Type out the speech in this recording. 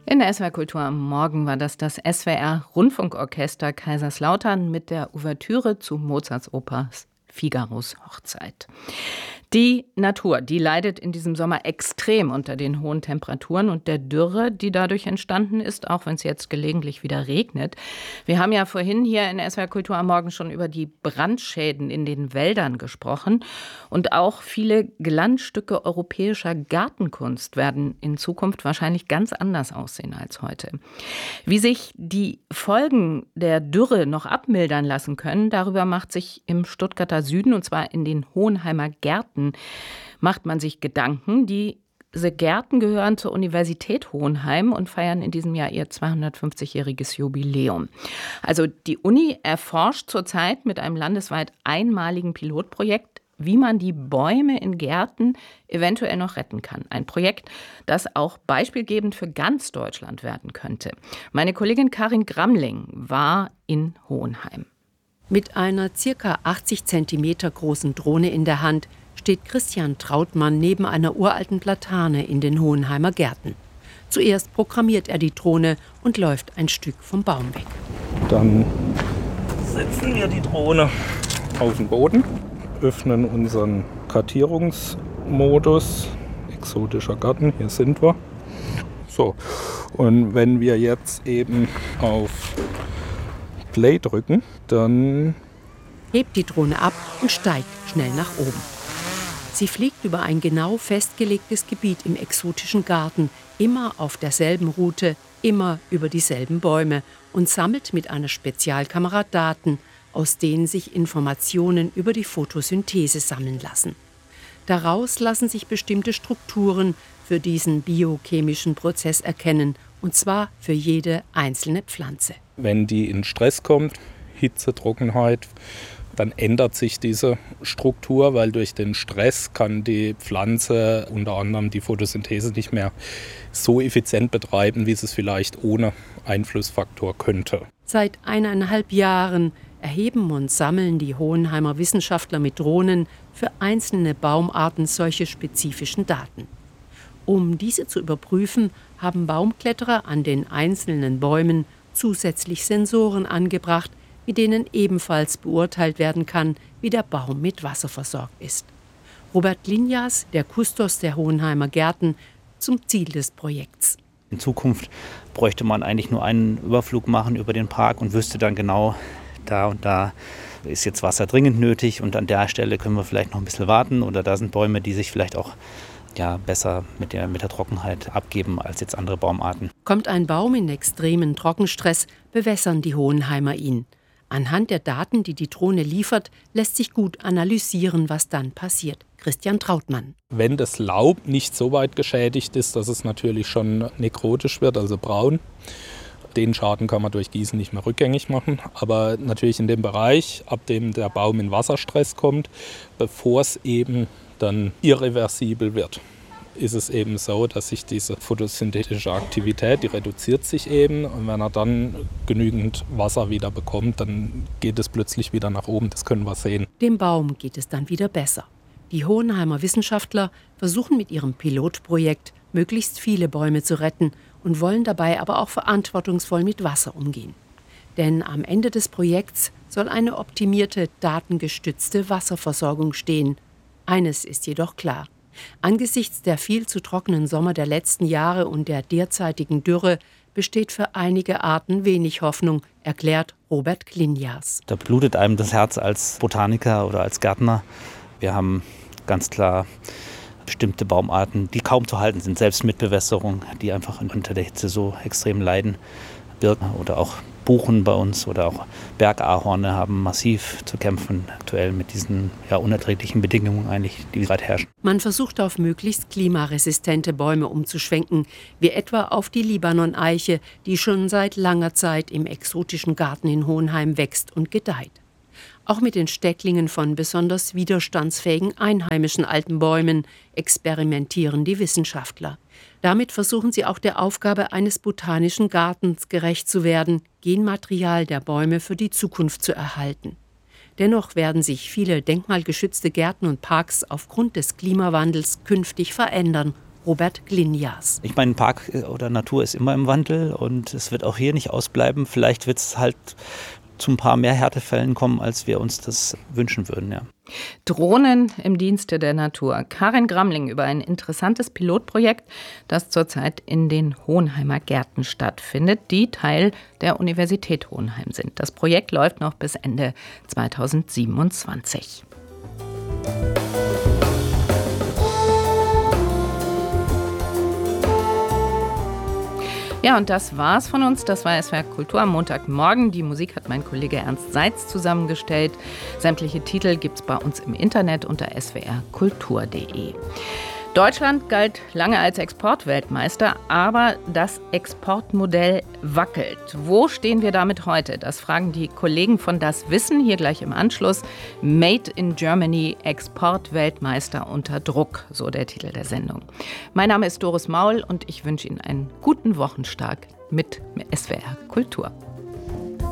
In der SWR Kultur am Morgen war das SWR Rundfunkorchester Kaiserslautern mit der Ouvertüre zu Mozarts Oper Figaros Hochzeit. Die Natur, die leidet in diesem Sommer extrem unter den hohen Temperaturen und der Dürre, die dadurch entstanden ist, auch wenn es jetzt gelegentlich wieder regnet. Wir haben ja vorhin hier in der SWR Kultur am Morgen schon über die Brandschäden in den Wäldern gesprochen. Und auch viele Glanzstücke europäischer Gartenkunst werden in Zukunft wahrscheinlich ganz anders aussehen als heute. Wie sich die Folgen der Dürre noch abmildern lassen können, darüber macht sich im Stuttgarter Süden, und zwar in den Hohenheimer Gärten, macht man sich Gedanken. Diese Gärten gehören zur Universität Hohenheim und feiern in diesem Jahr ihr 250-jähriges Jubiläum. Also die Uni erforscht zurzeit mit einem landesweit einmaligen Pilotprojekt, wie man die Bäume in Gärten eventuell noch retten kann. Ein Projekt, das auch beispielgebend für ganz Deutschland werden könnte. Meine Kollegin Karin Gramling war in Hohenheim. Mit einer ca. 80 Zentimeter großen Drohne in der Hand steht Christian Trautmann neben einer uralten Platane in den Hohenheimer Gärten. Zuerst programmiert er die Drohne und läuft ein Stück vom Baum weg. Dann setzen wir die Drohne auf den Boden, öffnen unseren Kartierungsmodus. Exotischer Garten, hier sind wir. So, und wenn wir jetzt eben auf Play drücken, dann hebt die Drohne ab und steigt schnell nach oben. Sie fliegt über ein genau festgelegtes Gebiet im exotischen Garten, immer auf derselben Route, immer über dieselben Bäume und sammelt mit einer Spezialkamera Daten, aus denen sich Informationen über die Photosynthese sammeln lassen. Daraus lassen sich bestimmte Strukturen für diesen biochemischen Prozess erkennen, und zwar für jede einzelne Pflanze. Wenn die in Stress kommt, Hitze, Trockenheit, dann ändert sich diese Struktur, weil durch den Stress kann die Pflanze unter anderem die Photosynthese nicht mehr so effizient betreiben, wie sie es vielleicht ohne Einflussfaktor könnte. Seit 1,5 Jahren erheben und sammeln die Hohenheimer Wissenschaftler mit Drohnen für einzelne Baumarten solche spezifischen Daten. Um diese zu überprüfen, haben Baumkletterer an den einzelnen Bäumen zusätzlich Sensoren angebracht, mit denen ebenfalls beurteilt werden kann, wie der Baum mit Wasser versorgt ist. Robert Linjas, der Kustos der Hohenheimer Gärten, zum Ziel des Projekts. In Zukunft bräuchte man eigentlich nur einen Überflug machen über den Park und wüsste dann genau, da und da ist jetzt Wasser dringend nötig und an der Stelle können wir vielleicht noch ein bisschen warten oder da sind Bäume, die sich vielleicht auch besser mit der Trockenheit abgeben als jetzt andere Baumarten. Kommt ein Baum in extremen Trockenstress, bewässern die Hohenheimer ihn. Anhand der Daten, die die Drohne liefert, lässt sich gut analysieren, was dann passiert. Christian Trautmann. Wenn das Laub nicht so weit geschädigt ist, dass es natürlich schon nekrotisch wird, also braun, den Schaden kann man durch Gießen nicht mehr rückgängig machen. Aber natürlich in dem Bereich, ab dem der Baum in Wasserstress kommt, bevor es eben dann irreversibel wird, ist es eben so, dass sich diese photosynthetische Aktivität, die reduziert sich eben. Und wenn er dann genügend Wasser wieder bekommt, dann geht es plötzlich wieder nach oben. Das können wir sehen. Dem Baum geht es dann wieder besser. Die Hohenheimer Wissenschaftler versuchen mit ihrem Pilotprojekt, möglichst viele Bäume zu retten und wollen dabei aber auch verantwortungsvoll mit Wasser umgehen. Denn am Ende des Projekts soll eine optimierte, datengestützte Wasserversorgung stehen. Eines ist jedoch klar. Angesichts der viel zu trockenen Sommer der letzten Jahre und der derzeitigen Dürre besteht für einige Arten wenig Hoffnung, erklärt Robert Linjas. Da blutet einem das Herz als Botaniker oder als Gärtner. Wir haben ganz klar bestimmte Baumarten, die kaum zu halten sind, selbst mit Bewässerung, die einfach unter der Hitze so extrem leiden. Birken oder auch Buchen bei uns oder auch Bergahorne haben massiv zu kämpfen aktuell mit diesen unerträglichen Bedingungen eigentlich, die gerade herrschen. Man versucht auf möglichst klimaresistente Bäume umzuschwenken, wie etwa auf die Libanon-Eiche, die schon seit langer Zeit im exotischen Garten in Hohenheim wächst und gedeiht. Auch mit den Stecklingen von besonders widerstandsfähigen einheimischen alten Bäumen experimentieren die Wissenschaftler. Damit versuchen sie auch der Aufgabe eines botanischen Gartens gerecht zu werden, Genmaterial der Bäume für die Zukunft zu erhalten. Dennoch werden sich viele denkmalgeschützte Gärten und Parks aufgrund des Klimawandels künftig verändern. Robert Glinjas. Ich meine, Park oder Natur ist immer im Wandel und es wird auch hier nicht ausbleiben. Vielleicht wird es halt zu ein paar mehr Härtefällen kommen, als wir uns das wünschen würden. Ja. Drohnen im Dienste der Natur. Karin Gramling über ein interessantes Pilotprojekt, das zurzeit in den Hohenheimer Gärten stattfindet, die Teil der Universität Hohenheim sind. Das Projekt läuft noch bis Ende 2027. Ja, und das war's von uns. Das war SWR Kultur am Montagmorgen. Die Musik hat mein Kollege Ernst Seitz zusammengestellt. Sämtliche Titel gibt's bei uns im Internet unter swrkultur.de. Deutschland galt lange als Exportweltmeister, aber das Exportmodell wackelt. Wo stehen wir damit heute? Das fragen die Kollegen von Das Wissen hier gleich im Anschluss. Made in Germany, Exportweltmeister unter Druck, so der Titel der Sendung. Mein Name ist Doris Maul und ich wünsche Ihnen einen guten Wochenstart mit SWR Kultur.